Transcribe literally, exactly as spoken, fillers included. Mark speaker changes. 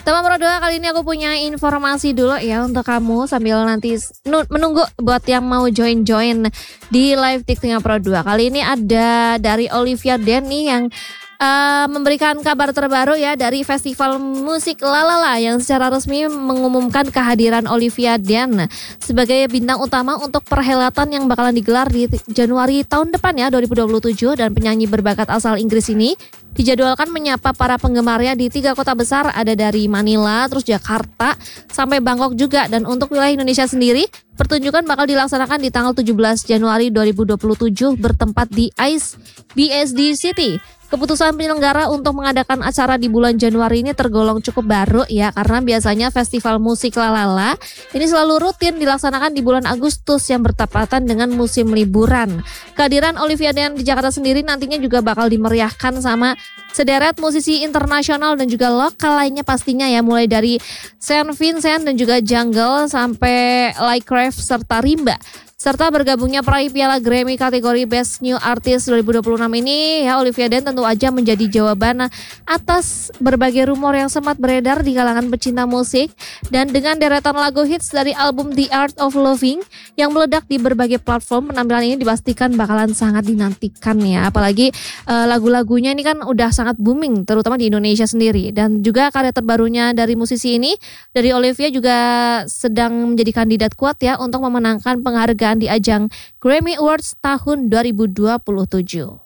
Speaker 1: Teman Pro dua, kali ini aku punya informasi dulu ya untuk kamu sambil nanti menunggu buat yang mau join-join di live TikToknya Pro dua. Kali ini ada dari Olivia Den nih yang uh, memberikan kabar terbaru ya dari festival musik Lalala yang secara resmi mengumumkan kehadiran Olivia Den sebagai bintang utama untuk perhelatan yang bakalan digelar di Januari tahun depan ya dua ribu dua puluh tujuh. Dan penyanyi berbakat asal Inggris ini dijadwalkan menyapa para penggemarnya di tiga kota besar, ada dari Manila, terus Jakarta, sampai Bangkok juga. Dan untuk wilayah Indonesia sendiri, pertunjukan bakal dilaksanakan di tanggal tujuh belas Januari dua ribu dua puluh tujuh bertempat di ICE B S D City. Keputusan penyelenggara untuk mengadakan acara di bulan Januari ini tergolong cukup baru ya, karena biasanya festival musik Lalala ini selalu rutin dilaksanakan di bulan Agustus yang bertepatan dengan musim liburan. Kehadiran Olivia Den di Jakarta sendiri nantinya juga bakal dimeriahkan sama sederet musisi internasional dan juga lokal lainnya pastinya ya, mulai dari Saint Vincent dan juga Jungle sampai Lycraft serta Rimba. Serta bergabungnya peraih Piala Grammy kategori Best New Artist dua ribu dua puluh enam ini ya, Olivia Den tentu aja menjadi jawaban atas berbagai rumor yang sempat beredar di kalangan pecinta musik. Dan dengan deretan lagu hits dari album The Art of Loving yang meledak di berbagai platform, penampilan ini dipastikan bakalan sangat dinantikan ya. Apalagi uh, lagu-lagunya ini kan udah sangat booming terutama di Indonesia sendiri. Dan juga karya terbarunya dari musisi ini, dari Olivia, juga sedang menjadi kandidat kuat ya untuk memenangkan penghargaan di ajang Grammy Awards tahun dua ribu dua puluh tujuh.